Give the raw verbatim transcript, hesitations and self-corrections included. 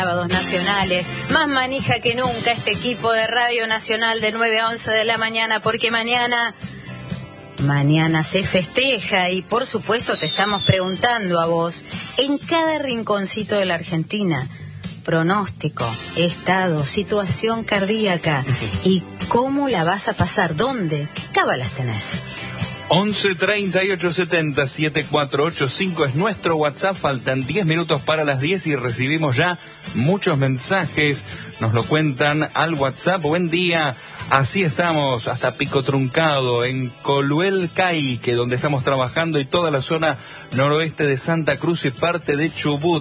Sábados nacionales, más manija que nunca este equipo de Radio Nacional de nueve a once de la mañana, porque mañana, mañana se festeja y por supuesto te estamos preguntando a vos, en cada rinconcito de la Argentina, pronóstico, estado, situación cardíaca y cómo la vas a pasar, dónde, qué cábalas tenés. once treinta y ocho setenta setenta y cuatro ochenta y cinco es nuestro WhatsApp. Faltan diez minutos para las diez y recibimos ya muchos mensajes. Nos lo cuentan al WhatsApp. Buen día. Así estamos, hasta Pico Truncado, en Coluel Caique, donde estamos trabajando, y toda la zona noroeste de Santa Cruz y parte de Chubut.